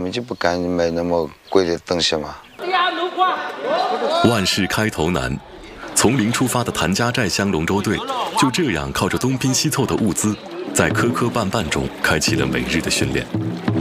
们就不敢买那么贵的东西嘛。 万事开头难，从零出发的谭家寨乡龙舟队就这样靠着东拼西凑的物资，在磕磕绊绊中开启了每日的训练。